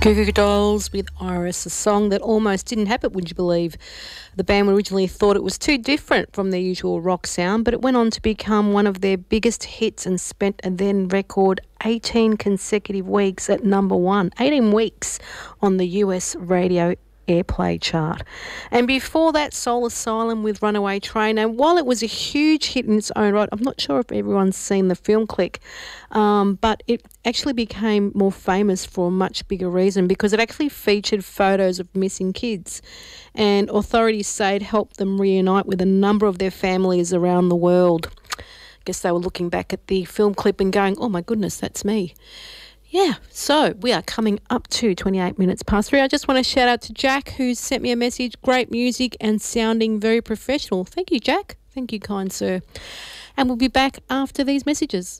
Goo Goo Dolls with Iris, a song that almost didn't happen, would you believe? The band originally thought it was too different from their usual rock sound, but it went on to become one of their biggest hits and spent a then record 18 consecutive weeks at number one. 18 weeks on the US radio airplay chart. And before that, Soul Asylum with Runaway Train. And while it was a huge hit in its own right, I'm not sure if everyone's seen the film click, but it actually became more famous for a much bigger reason, because it actually featured photos of missing kids, and authorities say it helped them reunite with a number of their families around the world. I guess they were looking back at the film clip and going, oh my goodness, that's me. Yeah, so we are coming up to 28 minutes past 3. I just want to shout out to Jack, who's sent me a message. Great music and sounding very professional. Thank you, Jack. Thank you, kind sir. And we'll be back after these messages.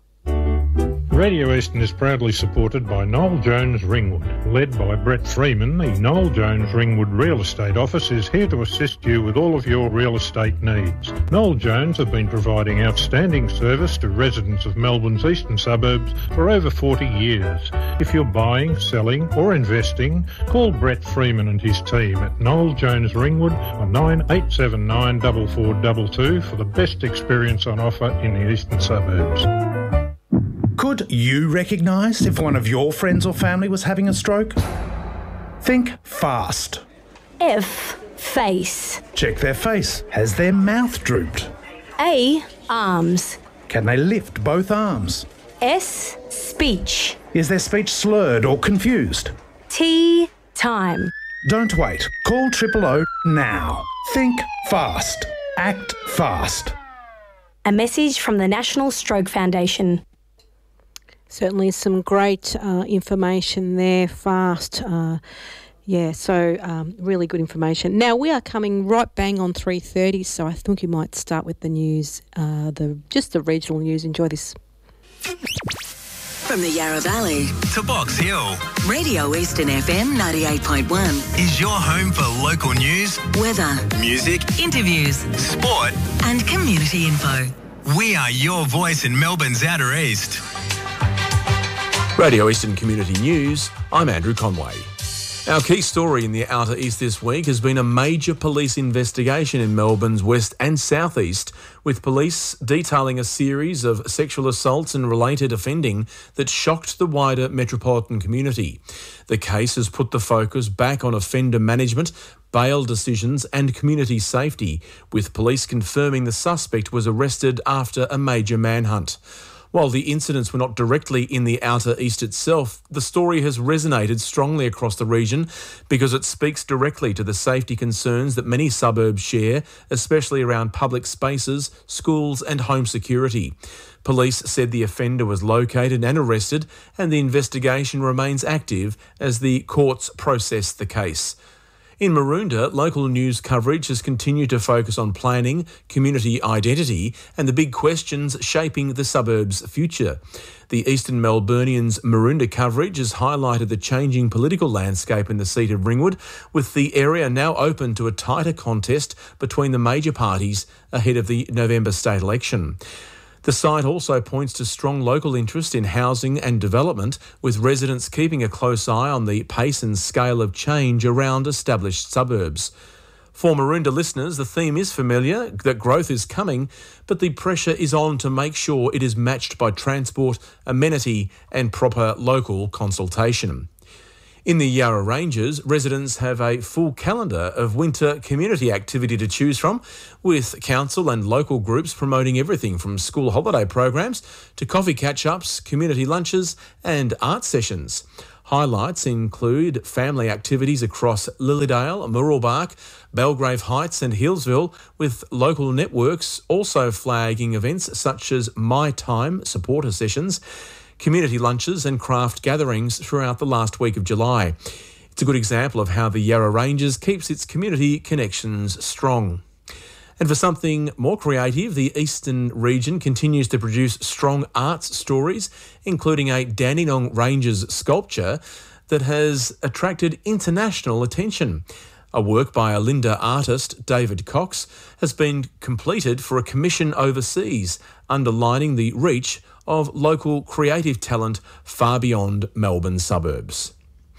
Radio Eastern is proudly supported by Noel Jones Ringwood. Led by Brett Freeman, the Noel Jones Ringwood Real Estate Office is here to assist you with all of your real estate needs. Noel Jones have been providing outstanding service to residents of Melbourne's eastern suburbs for over 40 years. If you're buying, selling or investing, call Brett Freeman and his team at Noel Jones Ringwood on 9879 4422 for the best experience on offer in the eastern suburbs. Could you recognise if one of your friends or family was having a stroke? Think fast. F. Face. Check their face. Has their mouth drooped? A. Arms. Can they lift both arms? S. Speech. Is their speech slurred or confused? T. Time. Don't wait. Call 000 now. Think fast. Act fast. A message from the National Stroke Foundation. Certainly some great information there, fast. Really good information. Now, we are coming right bang on 3:30, so I think you might start with the news, the regional news. Enjoy this. From the Yarra Valley to Box Hill, Radio Eastern FM 98.1 is your home for local news, weather, music, interviews, sport and community info. We are your voice in Melbourne's Outer East. Radio Eastern Community News, I'm Andrew Conway. Our key story in the Outer East this week has been a major police investigation in Melbourne's west and southeast, with police detailing a series of sexual assaults and related offending that shocked the wider metropolitan community. The case has put the focus back on offender management, bail decisions and community safety, with police confirming the suspect was arrested after a major manhunt. While the incidents were not directly in the Outer East itself, the story has resonated strongly across the region because it speaks directly to the safety concerns that many suburbs share, especially around public spaces, schools and home security. Police said the offender was located and arrested, and the investigation remains active as the courts process the case. In Maroondah, local news coverage has continued to focus on planning, community identity and the big questions shaping the suburb's future. The Eastern Melburnians' Maroondah coverage has highlighted the changing political landscape in the seat of Ringwood, with the area now open to a tighter contest between the major parties ahead of the November state election. The site also points to strong local interest in housing and development, with residents keeping a close eye on the pace and scale of change around established suburbs. For Maroondah listeners, the theme is familiar, that growth is coming, but the pressure is on to make sure it is matched by transport, amenity and proper local consultation. In the Yarra Ranges, residents have a full calendar of winter community activity to choose from, with council and local groups promoting everything from school holiday programs to coffee catch-ups, community lunches and art sessions. Highlights include family activities across Lilydale, Mooroolbark, Belgrave Heights and Hillsville, with local networks also flagging events such as My Time supporter sessions, community lunches and craft gatherings throughout the last week of July. It's a good example of how the Yarra Ranges keeps its community connections strong. And for something more creative, the Eastern region continues to produce strong arts stories, including a Dandenong Ranges sculpture that has attracted international attention. A work by a Linda artist, David Cox, has been completed for a commission overseas, underlining the reach of local creative talent far beyond Melbourne suburbs.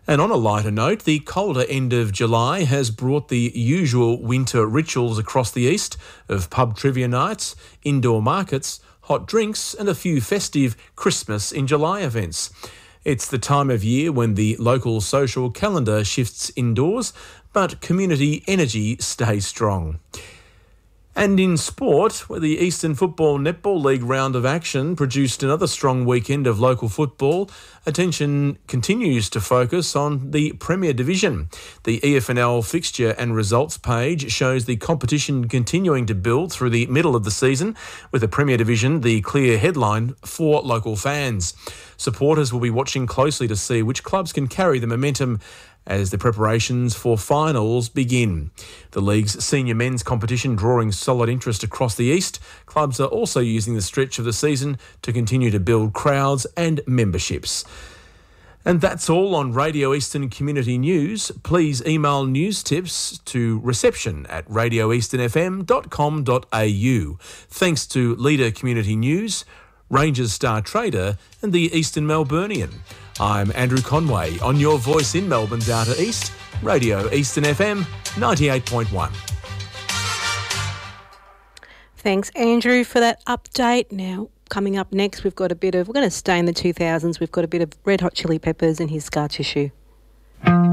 And on a lighter note, the colder end of July has brought the usual winter rituals across the east of pub trivia nights, indoor markets, hot drinks and a few festive Christmas in July events. It's the time of year when the local social calendar shifts indoors, but community energy stays strong. And in sport, where the Eastern Football Netball League round of action produced another strong weekend of local football, attention continues to focus on the Premier Division. The EFNL fixture and results page shows the competition continuing to build through the middle of the season, with the Premier Division the clear headline for local fans. Supporters will be watching closely to see which clubs can carry the momentum as the preparations for finals begin. The league's senior men's competition drawing solid interest across the east. Clubs are also using the stretch of the season to continue to build crowds and memberships. And that's all on Radio Eastern Community News. Please email news tips to reception@radioeasternfm.com.au. Thanks to Leader Community News, Rangers Star Trader and the Eastern Melburnian. I'm Andrew Conway on your voice in Melbourne's Outer East, Radio Eastern FM 98.1. Thanks, Andrew, for that update. Now, coming up next, we're going to stay in the 2000s. We've got a bit of Red Hot Chili Peppers and His Scar Tissue.